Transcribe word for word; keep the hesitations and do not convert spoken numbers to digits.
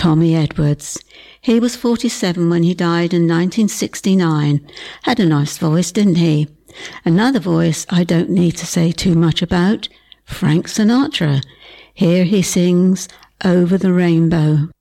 Tommy Edwards. He was forty-seven when he died in nineteen sixty-nine. Had a nice voice, didn't he? Another voice I don't need to say too much about, Frank Sinatra. Here he sings Over the Rainbow.